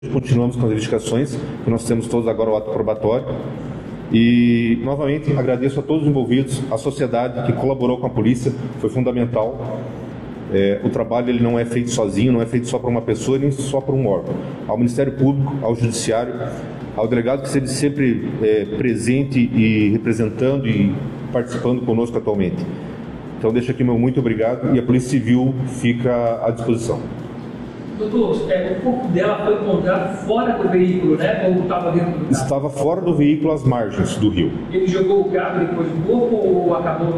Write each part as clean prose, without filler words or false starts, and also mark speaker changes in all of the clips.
Speaker 1: continuamos com as investigações, que nós temos todos agora o ato probatório. E, novamente, agradeço a todos os envolvidos, a sociedade que colaborou com a polícia, foi fundamental. O trabalho ele não é feito sozinho, não é feito só por uma pessoa, nem só por um órgão. Ao Ministério Público, ao Judiciário, ao delegado que esteve sempre presente e representando e participando conosco atualmente. Então, deixo aqui meu muito obrigado e a Polícia Civil fica à disposição.
Speaker 2: Doutor, o corpo dela foi encontrado fora do veículo, né? Ou estava dentro do carro?
Speaker 1: Estava fora do veículo, às margens do rio.
Speaker 2: Ele jogou o carro depois do corpo ou acabou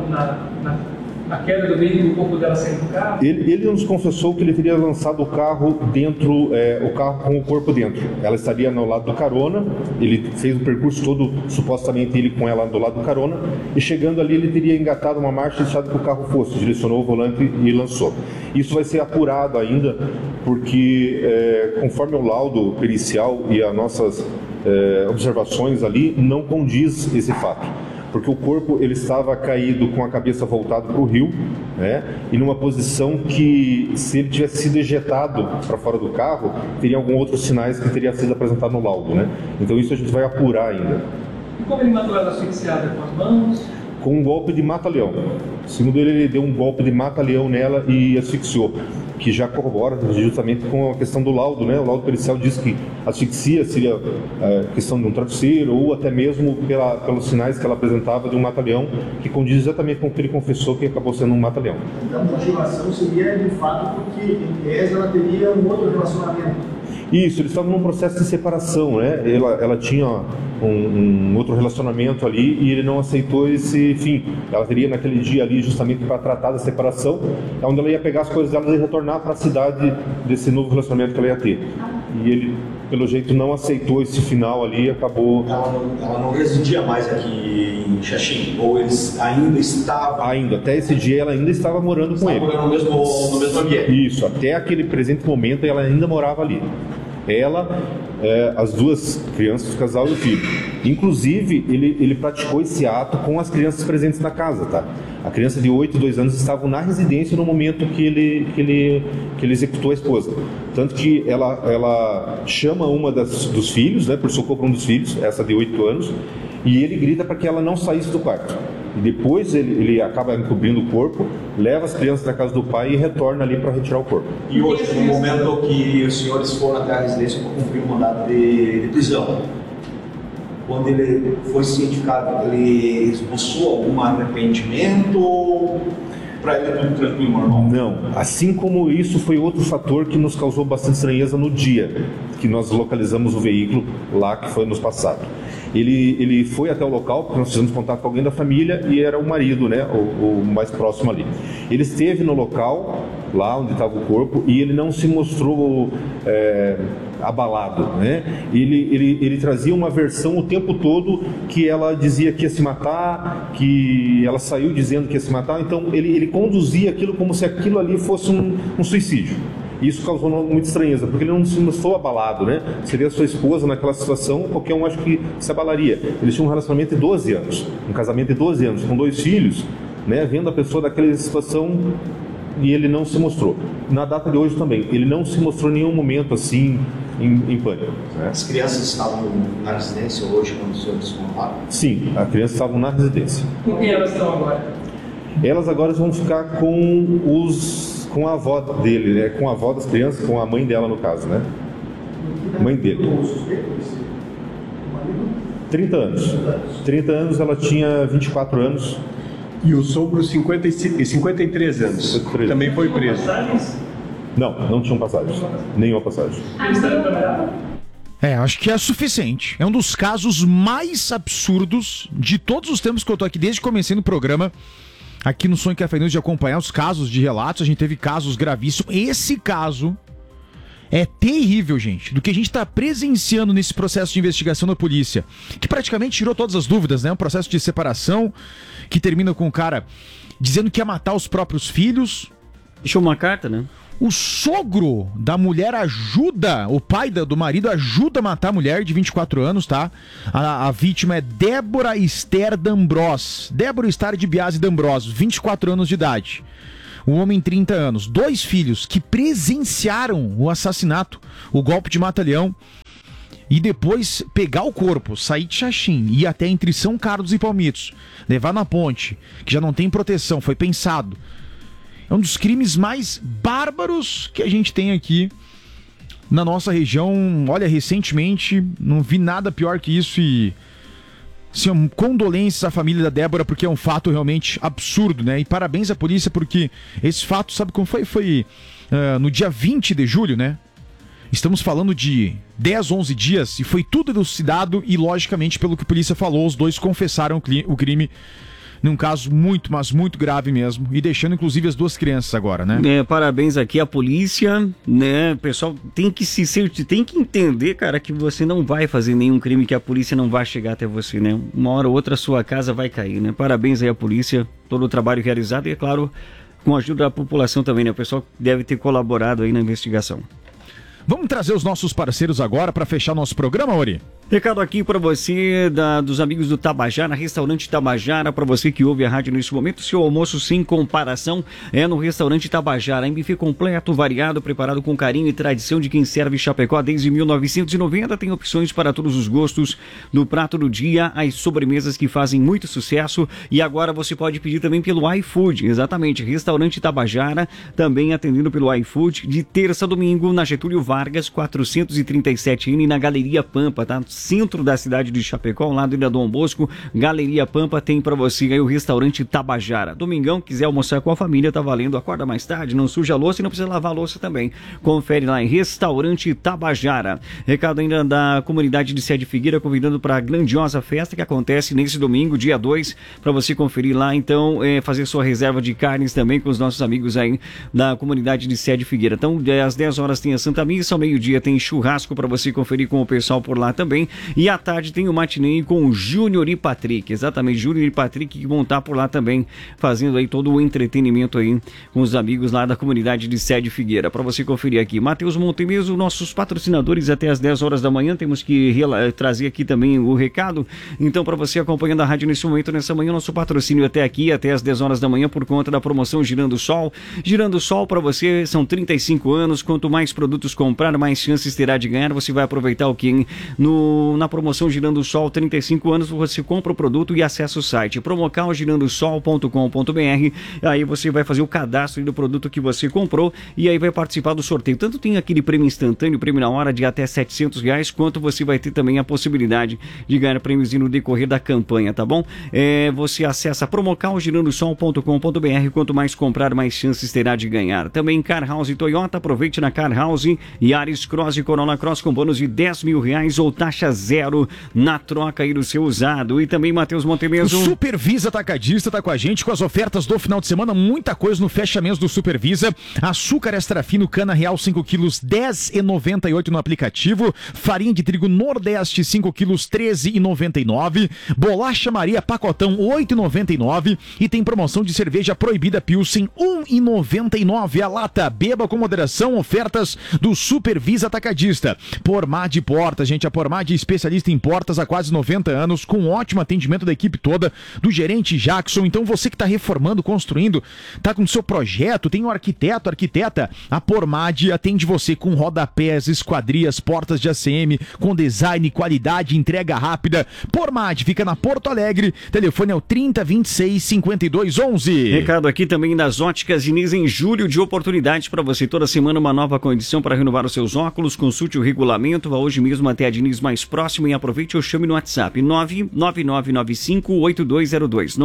Speaker 2: na queda do veículo, o corpo dela saindo do carro?
Speaker 1: Ele nos confessou que ele teria lançado o carro dentro, o carro com o corpo dentro. Ela estaria no lado do carona, ele fez o percurso todo, supostamente ele com ela do lado do carona, e chegando ali ele teria engatado uma marcha e deixado que o carro fosse, direcionou o volante e lançou. Isso vai ser apurado ainda, porque conforme o laudo pericial e as nossas observações ali, não condiz esse fato. Porque o corpo ele estava caído com a cabeça voltada para o rio, né? E numa posição que, se ele tivesse sido ejetado para fora do carro, teria alguns outros sinais que teria sido apresentado no laudo, né? Então isso a gente vai apurar ainda.
Speaker 2: E como ele matou ela asfixiada? Com as mãos?
Speaker 1: Com um golpe de mata-leão. Segundo ele deu um golpe de mata-leão nela e asfixiou, que já corrobora justamente com a questão do laudo, né? O laudo pericial diz que asfixia seria questão de um travesseiro ou até mesmo pelos sinais que ela apresentava de um mata-leão, que condiz exatamente com o que ele confessou que acabou sendo um mata-leão.
Speaker 3: Então a motivação seria de fato porque em tese ela teria um outro relacionamento.
Speaker 1: Isso, eles estavam num processo de separação, né? Ela tinha um outro relacionamento ali e ele não aceitou esse fim. Ela teria naquele dia ali justamente para tratar da separação, onde ela ia pegar as coisas dela e retornar para a cidade desse novo relacionamento que ela ia ter. E ele, pelo jeito, não aceitou esse final ali e acabou...
Speaker 4: Ela não residia mais aqui em Xaxim? Ou eles ainda estavam...
Speaker 1: Ainda, até esse dia ela ainda estava morando com ele.
Speaker 4: Morando no mesmo ambiente?
Speaker 1: Isso, até aquele presente momento ela ainda morava ali. Ela, as duas crianças, o casal e o filho. Inclusive, ele praticou esse ato com as crianças presentes na casa, tá? A criança de 8 e 2 anos estavam na residência no momento que ele executou a esposa. Tanto que ela chama uma dos filhos, né, por socorro para um dos filhos, essa de 8 anos, e ele grita para que ela não saísse do quarto. E depois ele acaba encobrindo o corpo, leva as crianças da casa do pai e retorna ali para retirar o corpo.
Speaker 4: E hoje, no momento que os senhores foram até a residência para cumprir o mandato de prisão, quando ele foi cientificado, ele esboçou algum arrependimento? Para ele é tudo tranquilo, normal?
Speaker 1: Não. Assim como isso foi outro fator que nos causou bastante estranheza no dia que nós localizamos o veículo lá, que foi nos passado. Ele foi até o local, porque nós fizemos contato com alguém da família e era o marido, né, o mais próximo ali. Ele esteve no local, lá onde estava o corpo, e ele não se mostrou abalado, né? Ele trazia uma versão o tempo todo que ela dizia que ia se matar, que ela saiu dizendo que ia se matar, então ele conduzia aquilo como se aquilo ali fosse um suicídio. Isso causou muita estranheza, porque ele não se mostrou abalado, né? Seria sua esposa naquela situação, qualquer um acho que se abalaria. Eles tinham um relacionamento de 12 anos, um casamento de 12 anos, com 2 filhos, né? Vendo a pessoa daquela situação, e ele não se mostrou. Na data de hoje também, ele não se mostrou em nenhum momento assim, em pânico. Né?
Speaker 4: As crianças estavam na residência hoje, quando os senhores contaram?
Speaker 1: Sim, as crianças estavam na residência.
Speaker 2: Com quem elas estão agora?
Speaker 1: Elas agora vão ficar com a avó dele, né? Com a avó das crianças, com a mãe dela no caso, né? Mãe dele. 30 anos. 30 anos, ela tinha 24 anos.
Speaker 5: E o sogro, 53 anos. 53. Também foi preso.
Speaker 1: Não tinham passagem. Nenhuma passagem.
Speaker 6: Acho que é suficiente. É um dos casos mais absurdos de todos os tempos que eu tô aqui, desde que comecei no programa, aqui no Sonho Café News, de acompanhar os casos de relatos. A gente teve casos gravíssimos. Esse caso é terrível, gente, do que a gente está presenciando nesse processo de investigação da polícia, que praticamente tirou todas as dúvidas, né? Um processo de separação que termina com o cara dizendo que ia matar os próprios filhos.
Speaker 7: Deixou uma carta, né?
Speaker 6: O sogro da mulher ajuda, o pai do marido ajuda a matar a mulher de 24 anos, tá? A vítima é Débora Esther D'Ambros. Débora Esther de Biase D'Ambros, 24 anos de idade. Um homem de 30 anos, 2 filhos que presenciaram o assassinato, o golpe de mata-leão, e depois pegar o corpo, sair de Xaxim, ir até entre São Carlos e Palmitos, levar na ponte, que já não tem proteção, foi pensado. É um dos crimes mais bárbaros que a gente tem aqui na nossa região. Olha, recentemente não vi nada pior que isso e... Sim, condolências à família da Débora, porque é um fato realmente absurdo, né? E parabéns à polícia, porque esse fato, sabe como foi? Foi no dia 20 de julho, né? Estamos falando de 10, 11 dias e foi tudo elucidado e, logicamente, pelo que a polícia falou, os dois confessaram o crime num caso muito, mas muito grave mesmo, e deixando inclusive as 2 crianças agora, né?
Speaker 7: Parabéns aqui à polícia, né? Pessoal, tem que entender, cara, que você não vai fazer nenhum crime, que a polícia não vai chegar até você, né? Uma hora ou outra a sua casa vai cair, né? Parabéns aí à polícia, todo o trabalho realizado e, é claro, com a ajuda da população também, né? O pessoal deve ter colaborado aí na investigação.
Speaker 6: Vamos trazer os nossos parceiros agora para fechar nosso programa, Ori?
Speaker 7: Recado aqui para você dos amigos do Tabajara, restaurante Tabajara, para você que ouve a rádio nesse momento, seu almoço sem comparação é no restaurante Tabajara, em buffet completo, variado, preparado com carinho e tradição de quem serve Chapecó desde 1990, tem opções para todos os gostos, do prato do dia, as sobremesas que fazem muito sucesso, e agora você pode pedir também pelo iFood, exatamente, restaurante Tabajara, também atendendo pelo iFood, de terça a domingo, na Getúlio Vargas, 437N, na Galeria Pampa, tá? Centro da cidade de Chapecó, ao lado da Dom Bosco, Galeria Pampa, tem pra você aí o restaurante Tabajara. Domingão, quiser almoçar com a família, tá valendo, acorda mais tarde, não suja a louça e não precisa lavar a louça também. Confere lá em restaurante Tabajara. Recado ainda da comunidade de Sede Figueira, convidando para a grandiosa festa que acontece nesse domingo, dia 2, para você conferir lá, então, fazer sua reserva de carnes também com os nossos amigos aí da comunidade de Sede Figueira. Então, às 10 horas tem a Santa Missa, ao meio-dia tem churrasco para você conferir com o pessoal por lá também. E à tarde tem o matinê com o Júnior e Patrick, exatamente, Júnior e Patrick, que vão estar por lá também, fazendo aí todo o entretenimento aí com os amigos lá da comunidade de Sede Figueira, para você conferir aqui. Matheus Montemeso, nossos patrocinadores até as 10 horas da manhã, temos que trazer aqui também o recado, então para você acompanhando a rádio nesse momento, nessa manhã, nosso patrocínio até aqui, até as 10 horas da manhã, por conta da promoção Girando Sol para você, são 35 anos, quanto mais produtos comprar, mais chances terá de ganhar, você vai aproveitar o que na promoção Girando o Sol, 35 anos, você compra o produto e acessa o site promocalgirandosol.com.br, aí você vai fazer o cadastro do produto que você comprou e aí vai participar do sorteio. Tanto tem aquele prêmio instantâneo, prêmio na hora de até R$700, quanto você vai ter também a possibilidade de ganhar prêmios no decorrer da campanha, tá bom? Você acessa promocalgirandosol.com.br, quanto mais comprar, mais chances terá de ganhar. Também Car House e Toyota, aproveite na Car House, Yaris Cross e Corolla Cross com bônus de R$10 mil ou taxa zero na troca aí do seu usado. E também Matheus Montemeso.
Speaker 6: O Supervisa Atacadista tá com a gente com as ofertas do final de semana, muita coisa no fecha-mês do Supervisa. Açúcar extra fino cana real 5 quilos, R$10,98 no aplicativo. Farinha de trigo Nordeste 5 quilos, R$13,99. Bolacha Maria pacotão R$8,99. E tem promoção de cerveja proibida Pilsen R$1,99 a lata. Beba com moderação, ofertas do Supervisa Atacadista. Pormar de Portas, gente, a Pormar de especialista em portas há quase 90 anos, com ótimo atendimento da equipe toda, do gerente Jackson. Então você que está reformando, construindo, está com o seu projeto, tem um arquiteto, arquiteta, a Pormad atende você com rodapés, esquadrias, portas de ACM, com design, qualidade, entrega rápida. Pormad fica na Porto Alegre, telefone é o 3026-5211.
Speaker 7: Recado aqui também das Óticas Diniz, em julho, de oportunidades para você. Toda semana uma nova condição para renovar os seus óculos, consulte o regulamento, vá hoje mesmo até a Diniz mais próximo e aproveite ou chame no WhatsApp 99995-8202,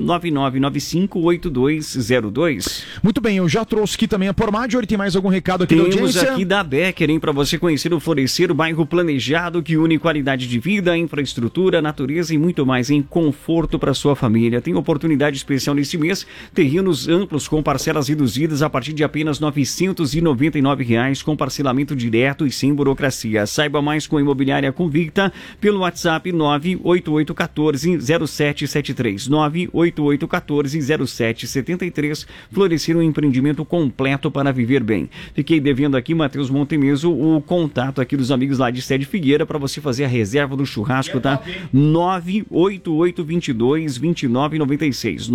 Speaker 7: 99995-8202.
Speaker 6: Muito bem, eu já trouxe aqui também a Pormad. Hoje tem mais algum recado aqui da audiência?
Speaker 7: Temos aqui da Becker, hein, para você conhecer o Florescer, o bairro planejado que une qualidade de vida, infraestrutura, natureza e muito mais em conforto para sua família. Tem oportunidade especial nesse mês, terrenos amplos com parcelas reduzidas a partir de apenas R$999, com parcelas parcelamento direto e sem burocracia. Saiba mais com a Imobiliária Convicta pelo WhatsApp 98814-0773. 98814-0773. Florescer um empreendimento completo para viver bem. Fiquei devendo aqui, Matheus Montemeso, o contato aqui dos amigos lá de Sé de Figueira para você fazer a reserva do churrasco, tá? 98822-2996.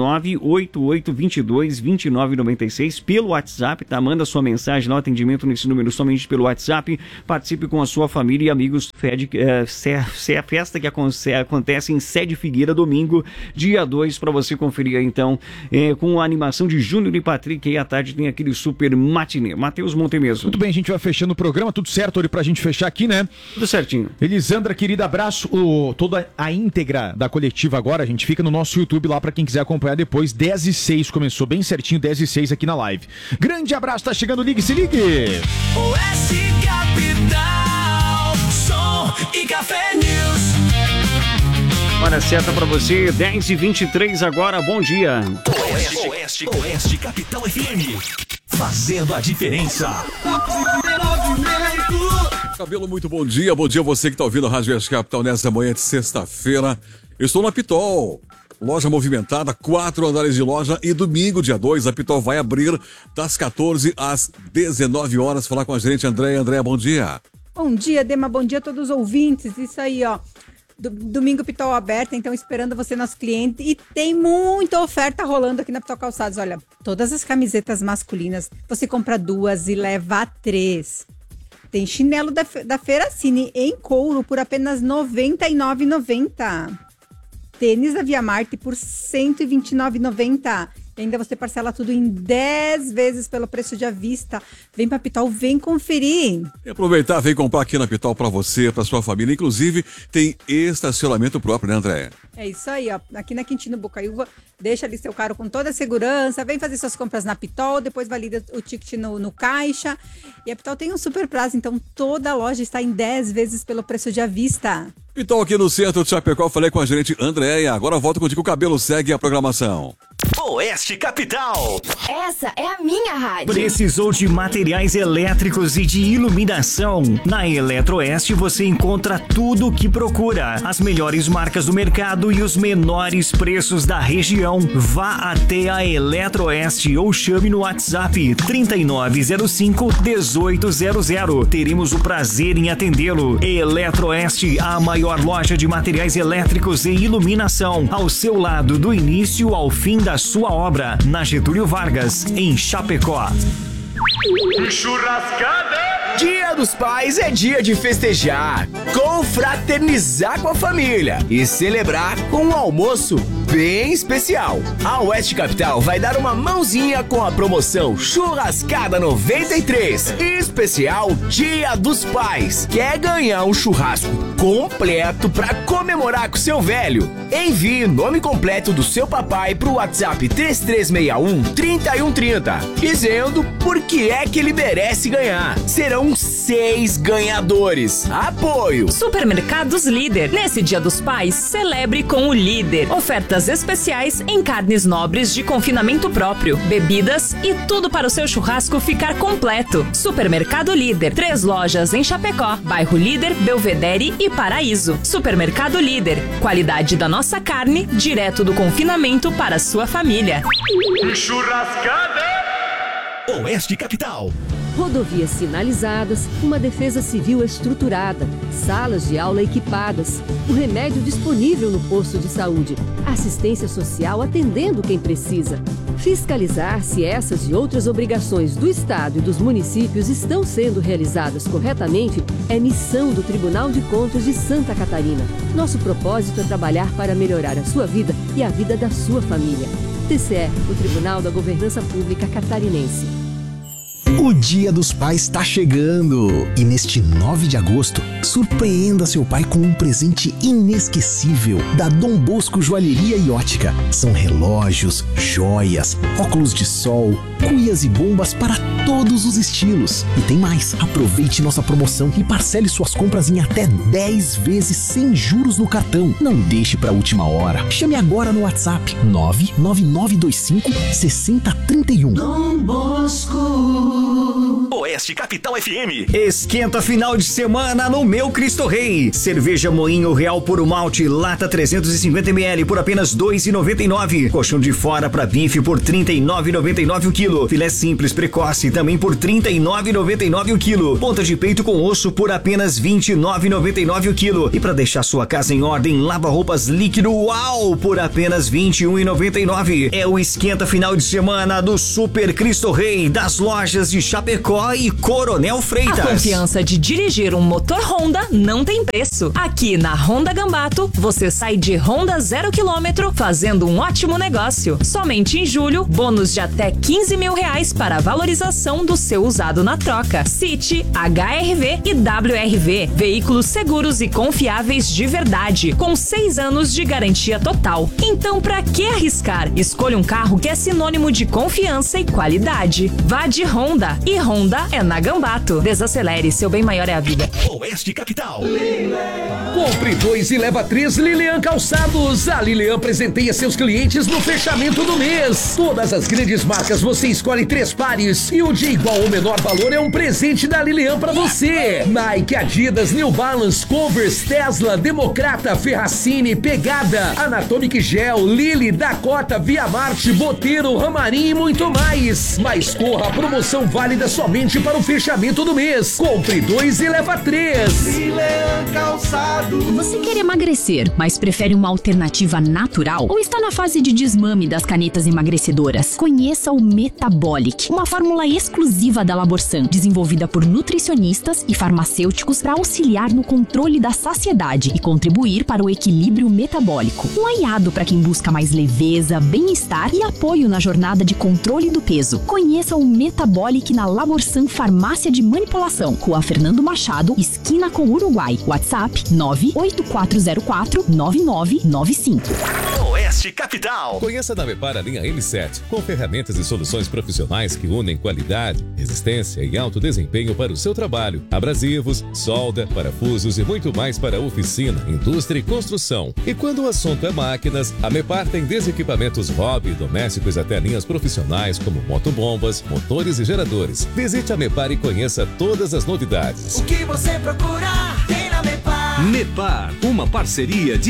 Speaker 7: 98822-2996 pelo WhatsApp, tá? Manda sua mensagem lá, atendimento nesse número somente pelo WhatsApp. Participe com a sua família e amigos. A festa que acontece em Sé de Figueira, domingo, dia 2, para você conferir aí, então, com a animação de Júnior e Patrick. Aí à tarde tem aquele super matinê. Matheus Montemeso.
Speaker 6: Muito bem, a gente vai fechando o programa, tudo certo, Ori, pra gente fechar aqui, né?
Speaker 7: Tudo certinho.
Speaker 6: Elisandra, querida, abraço. Toda a íntegra da coletiva agora, a gente fica no nosso YouTube lá pra quem quiser acompanhar depois. 10h06, começou bem certinho, 10h06 aqui na live. Grande abraço, tá chegando, ligue, se ligue!
Speaker 8: Oeste Capital, som e café news.
Speaker 7: Hora certa pra você, 10h23 agora, bom dia.
Speaker 8: Oeste Capital FM, fazendo a diferença.
Speaker 9: Cabelo, muito bom dia você que está ouvindo a Rádio Oeste Capital nessa manhã de sexta-feira. Eu estou na Pitol, loja movimentada, 4 andares de loja, e domingo, dia 2, a Pitol vai abrir das 14 às 19 horas. Falar com a gente, Andréia. Andréia, bom dia.
Speaker 10: Bom dia, Dema, bom dia a todos os ouvintes. Isso aí, ó. Domingo Pitol aberta, então esperando você, nosso cliente, e tem muita oferta rolando aqui na Pitol Calçados. Olha, todas as camisetas masculinas, você compra 2 e leva 3. Tem chinelo da Ferracini em couro por apenas R$ 99,90. Tênis da Via Marte por R$ 129,90. E ainda você parcela tudo em 10 vezes pelo preço de à vista. Vem pra Pitol, vem conferir.
Speaker 9: E aproveitar, vem comprar aqui na Pitol pra você, pra sua família. Inclusive, tem estacionamento próprio, né, Andréia?
Speaker 10: É isso aí, ó. Aqui na Quintino Bocaiúva, deixa ali seu carro com toda a segurança. Vem fazer suas compras na Pitol, depois valida o ticket no caixa. E a Pitol tem um super prazo, então toda a loja está em 10 vezes pelo preço de à vista.
Speaker 9: Pitol aqui no centro de Chapecó, falei com a gerente Andréia. Agora volta contigo, o cabelo segue a programação.
Speaker 8: Oeste Capital.
Speaker 11: Essa é a minha rádio.
Speaker 12: Precisou de materiais elétricos e de iluminação? Na Eletroeste você encontra tudo o que procura. As melhores marcas do mercado e os menores preços da região. Vá até a Eletroeste ou chame no WhatsApp 3905-1800. Teremos o prazer em atendê-lo. Eletroeste, a maior loja de materiais elétricos e iluminação. Ao seu lado, do início ao fim da sua obra, na Getúlio Vargas, em Chapecó.
Speaker 8: Churrascada!
Speaker 13: Dia dos Pais é dia de festejar, confraternizar com a família e celebrar com um almoço bem especial. A Oeste Capital vai dar uma mãozinha com a promoção Churrascada 93, especial Dia dos Pais. Quer ganhar um churrasco completo para comemorar com seu velho? Envie o nome completo do seu papai pro WhatsApp 3361-3130, dizendo por que é que ele merece ganhar. Serão 6 ganhadores. Apoio
Speaker 14: Supermercados Líder. Nesse Dia dos Pais, celebre com o Líder. Ofertas especiais em carnes nobres de confinamento próprio, bebidas e tudo para o seu churrasco ficar completo. Supermercado Líder. 3 lojas em Chapecó, bairro Líder, Belvedere e Paraíso. Supermercado Líder. Qualidade da nossa carne, direto do confinamento para a sua família.
Speaker 8: Churrascada! Oeste Capital.
Speaker 15: Rodovias sinalizadas, uma defesa civil estruturada, salas de aula equipadas, o remédio disponível no posto de saúde, assistência social atendendo quem precisa. Fiscalizar se essas e outras obrigações do Estado e dos municípios estão sendo realizadas corretamente é missão do Tribunal de Contas de Santa Catarina. Nosso propósito é trabalhar para melhorar a sua vida e a vida da sua família. TCE, o Tribunal da Governança Pública Catarinense.
Speaker 16: O Dia dos Pais está chegando e neste 9 de agosto, surpreenda seu pai com um presente inesquecível da Dom Bosco Joalheria e Ótica. São relógios, joias, óculos de sol, cuias e bombas para todos os estilos. E tem mais, aproveite nossa promoção e parcele suas compras em até 10 vezes sem juros no cartão. Não deixe para a última hora. Chame agora no WhatsApp 99925 6031.
Speaker 8: Dom Bosco. Oeste Capital FM.
Speaker 12: Esquenta final de semana no Meu Cristo Rei. Cerveja Moinho Real Puro Malte, lata 350ml por apenas R$ 2,99. Colchão de fora para bife por R$ 39,99 o quilo. Filé simples precoce também por R$ 39,99 o quilo. Ponta de peito com osso por apenas R$ 29,99 o quilo. E para deixar sua casa em ordem, lava-roupas líquido Uau por apenas R$ 21,99. É o esquenta final de semana do Super Cristo Rei das lojas de Chapecó e Coronel Freitas.
Speaker 14: A confiança de dirigir um motor Honda não tem preço. Aqui na Honda Gambato, você sai de Honda 0 km fazendo um ótimo negócio. Somente em julho, bônus de até R$15 mil para a valorização do seu usado na troca. City, HRV e WRV. Veículos seguros e confiáveis de verdade, com 6 anos de garantia total. Então, pra que arriscar? Escolha um carro que é sinônimo de confiança e qualidade. Vá de Honda. E Honda é na Gambato. Desacelere, seu bem maior é a vida.
Speaker 8: Oeste Capital.
Speaker 17: Compre 2 e leva 3 Lilian Calçados. A Lilian presenteia seus clientes no fechamento do mês. Todas as grandes marcas você escolhe 3 pares e o de igual ou menor valor é um presente da Lilian pra você. Nike, Adidas, New Balance, Converse, Tesla, Democrata, Ferracini, Pegada, Anatomic Gel, Lily, Dakota, Via Marte, Boteiro, Ramarim e muito mais. Mas corra, a promoção válida somente para o fechamento do mês. Compre 2 e leva 3.
Speaker 18: Lilian Calçados. Você quer emagrecer, mas prefere uma alternativa natural? Ou está na fase de desmame das canetas emagrecedoras? Conheça o Metabolic, uma fórmula exclusiva da Laborsan, desenvolvida por nutricionistas e farmacêuticos para auxiliar no controle da saciedade e contribuir para o equilíbrio metabólico. Um aliado para quem busca mais leveza, bem-estar e apoio na jornada de controle do peso. Conheça o Metabolic na Laborsan Farmácia de Manipulação, Rua Fernando Machado, esquina com Uruguai. WhatsApp 984049995.
Speaker 8: Oeste Capital.
Speaker 19: Conheça na Mepar a linha M7, com ferramentas e soluções profissionais que unem qualidade, resistência e alto desempenho para o seu trabalho. Abrasivos, solda, parafusos e muito mais para oficina, indústria e construção. E quando o assunto é máquinas, a Mepar tem desde equipamentos hobby e domésticos até linhas profissionais como motobombas, motores e geradores. Visite a Mepar e conheça todas as novidades.
Speaker 8: O que você procura tem na Mepar.
Speaker 20: Mepar, uma parceria de